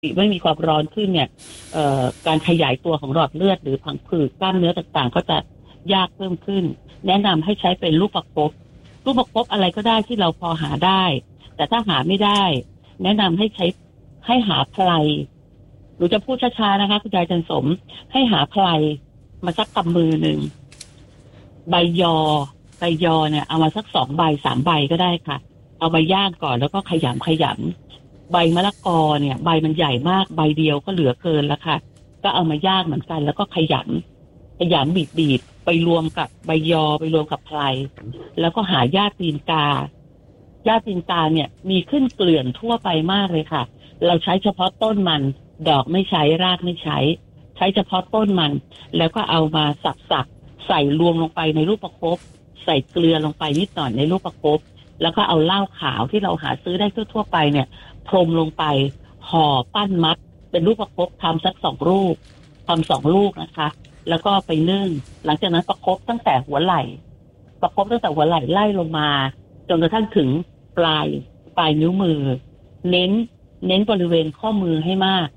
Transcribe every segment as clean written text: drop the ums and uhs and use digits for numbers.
ไม่มีความร้อนขึ้นเนี่ยการขยายตัวของหลอดเลือดหรือพังผืดกล้ามเนื้อต่างๆก็จะยากเพิ่มขึ้นแนะนำให้ใช้เป็นลูกประคบอะไรก็ได้ที่เราพอหาได้แต่ถ้าหาไม่ได้แนะนำให้หาไพรหนูจะพูดช้าๆนะคะคุณยายจันสมให้หาไพรมาสักกำมือหนึ่งใบยอเนี่ยเอามาสัก2 ใบ 3 ใบก็ได้ค่ะเอามาย่างก่อนแล้วก็ขยำใบมะละกอเนี่ยใบมันใหญ่มากใบเดียวก็เหลือเกินแล้วค่ะก็เอามาย่างเหมือนกันแล้วก็ขยำบีบไปรวมกับใบยอไปรวมกับไพรแล้วก็หาหญ้าตีนกาเนี่ยมีขึ้นเกลื่อนทั่วไปมากเลยค่ะเราใช้เฉพาะต้นมันดอกไม่ใช้รากไม่ใช้เฉพาะต้นมันแล้วก็เอามาสับใส่รวมลงไปในลูกประคบใส่เกลือลงไปนิดหน่อยในลูกประคบแล้วก็เอาเหล้าขาวที่เราหาซื้อได้ทั่วไปเนี่ยพรมลงไปห่อปั้นมัดเป็นลูกประคบทำสัก2 ลูกนะคะแล้วก็ไปนึ่งหลังจากนั้นประคบตั้งแต่หัวไหล่ไล่ลงมาจนกระทั่งถึงปลายนิ้วมือเน้นบริเวณข้อมือให้มาก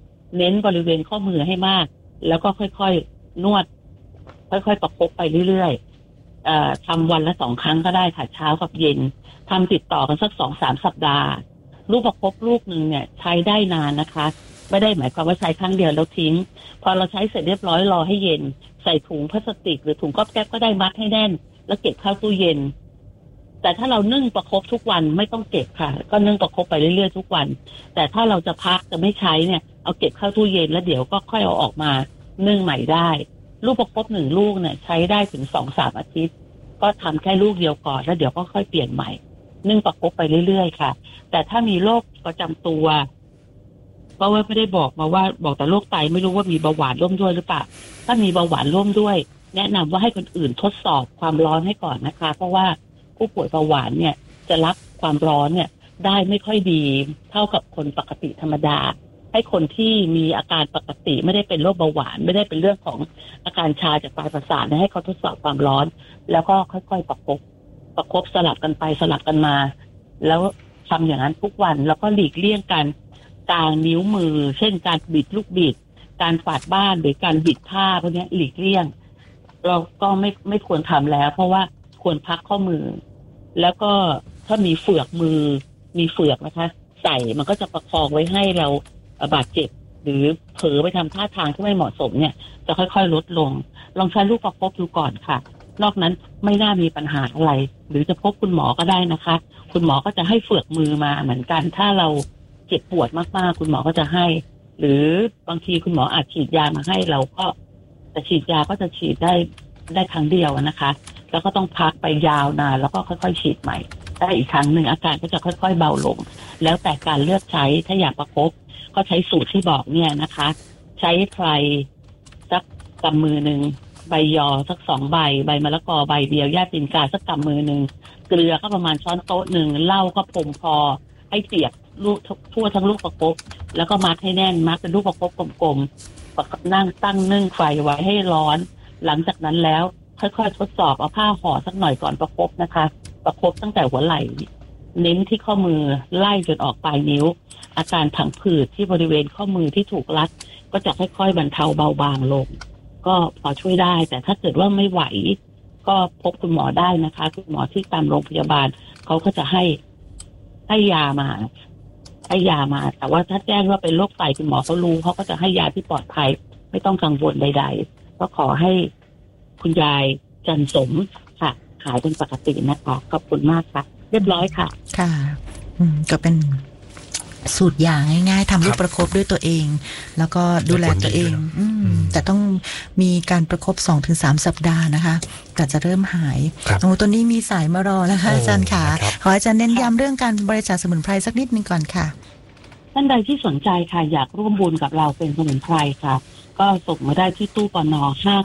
แล้วก็ค่อยๆนวดค่อยๆประคบไปเรื่อยๆทำวันละ2 ครั้งก็ได้ค่ะเช้ากับเย็นทำติดต่อกันสัก 2-3 สัปดาห์ลูกประคบลูกนึงเนี่ยใช้ได้นานนะคะไม่ได้หมายความว่าใช้ครั้งเดียวแล้วทิ้งพอเราใช้เสร็จเรียบร้อยรอให้เย็นใส่ถุงพลาสติกหรือถุงก๊อบแก๊บก็ได้มัดให้แน่นแล้วเก็บเข้าตู้เย็นแต่ถ้าเรานึ่งประคบทุกวันไม่ต้องเก็บค่ะก็นึ่งประคบไปเรื่อยๆทุกวันแต่ถ้าเราจะพักจะไม่ใช้เนี่ยเอาเก็บเข้าตู้เย็นแล้วเดี๋ยวก็ค่อยเอาออกมานึ่งใหม่ได้ลูกประคบ1 ลูกเนี่ยใช้ได้ถึง 2-3 อาทิตย์ก็ทำแค่ลูกเดียวก่อนแล้วเดี๋ยวก็ค่อยเปลี่ยนใหม่นึ่งประคบไปเรื่อยๆค่ะแต่ถ้ามีโรคประจำตัวเพราะว่าไม่ได้บอกมาว่าบอกแต่โรคไตไม่รู้ว่ามีเบาหวานร่วมด้วยหรือเปล่าถ้ามีเบาหวานร่วมด้วยแนะนำว่าให้คนอื่นทดสอบความร้อนให้ก่อนนะคะเพราะว่าผู้ป่วยเบาหวานเนี่ยจะรับความร้อนเนี่ยได้ไม่ค่อยดีเท่ากับคนปกติธรรมดาให้คนที่มีอาการปกติไม่ได้เป็นโรคเบาหวานไม่ได้เป็นเรื่องของอาการชาจากปลายประสาทให้เขาทดสอบความร้อนแล้วก็ค่อยๆประคบสลับกันไปสลับกันมาแล้วทำอย่างนั้นทุกวันแล้วก็หลีกเลี่ยงการกางนิ้วมือเช่นการบิดลูกบิดการฝาดบ้านหรือการบิดผ้าพวกนี้หลีกเลี่ยงเราก็ไม่ควรทำแล้วเพราะว่าควรพักข้อมือแล้วก็ถ้ามีเฟือกมือมีเฟือกนะคะใส่มันก็จะประคองไว้ให้เราบาดเจ็บหรือเผลอไปทำท่าทางที่ไม่เหมาะสมเนี่ยจะค่อยๆลดลงลองใช้ลูกประคบดูก่อนค่ะนอกนั้นไม่น่ามีปัญหาอะไรหรือจะพบคุณหมอก็ได้นะคะคุณหมอก็จะให้เฟือกมือมาเหมือนกันถ้าเราเจ็บปวดมากๆคุณหมอก็จะให้หรือบางทีคุณหมออาจฉีดยามาให้เราก็แต่ฉีดยาก็จะฉีดได้ครั้งเดียวนะคะแล้วก็ต้องพักไปยาวนานแล้วก็ค่อยๆฉีดใหม่ได้อีกครั้งหนึ่งอาการก็จะค่อยๆเบาลงแล้วแต่การเลือกใช้ถ้าอยากประคบก็ใช้สูตรที่บอกเนี่ยนะคะใช้ไพรสักกำมือหนึ่งใบยอสัก2 ใบใบมะละกอใบเดียวหญ้าตีนกาสักกำมือหนึ่งเกลือก็ประมาณช้อนโต๊ะหนึ่งเหล้าก็พอให้เปียกลูกทั่วทั้งลูกประคบแล้วก็มัดให้แน่นมัดเป็นลูกประคบกลมๆนั่งตั้งนึ่งไฟไว้ให้ร้อนหลังจากนั้นแล้วค่อยๆทดสอบเอาผ้าห่อสักหน่อยก่อนประคบนะคะประคบตั้งแต่หัวไหล่เน้นที่ข้อมือไล่จนออกปลายนิ้วอาการผังผืดที่บริเวณข้อมือที่ถูกรัดก็จะค่อยๆบรรเทาเบาบางลงก็พอช่วยได้แต่ถ้าเกิดว่าไม่ไหวก็พบคุณหมอได้นะคะคุณหมอที่ตามโรงพยาบาลเขาก็จะให้ยามาแต่ว่าถ้าแจ้งว่าเป็นโรคไตคุณหมอเขารู้เขาก็จะให้ยาที่ปลอดภัยไม่ต้องกังวลใดๆก็ขอให้คุณยายจันสมค่ะหายเป็นปกตินะคะขอบคุณมากค่ะเรียบร้อยค่ะค่ะก็เป็นสูตรอย่างง่ายๆทำลูกประคบด้วยตัวเองแล้วก็ดูแลตัวเองแต่ต้องมีการประคบ 2-3 สัปดาห์นะคะก็จะเริ่มหายตัวนี้มีสายมารอแล้วค่ะอาจารย์ค่ะขออาจารย์เน้นย้ำเรื่องการบริจาคสมุนไพรสักนิดนึงก่อนค่ะท่านใดที่สนใจค่ะอยากร่วมบุญกับเราเป็นสมุนไพรค่ะก็ส่งมาได้ที่ตู้ปน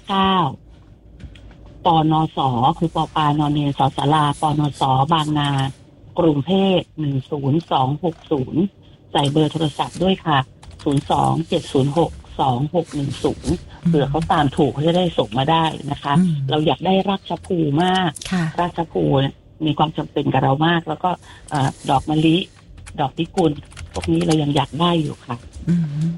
59ปนสคือปปานเนสศลาปนสบางนากรุงเทพ10260ใส่เบอร์โทรศัพท์ด้วยค่ะ027062610เผื่อเขาตามถูกเขาจะได้ส่งมาได้นะคะเราอยากได้ราชภูมากราชภูมีความจำเป็นกับเรามากแล้วก็ดอกมะลิดอกพิกุลพวกนี้เรายังอยากได้อยู่ค่ะอืม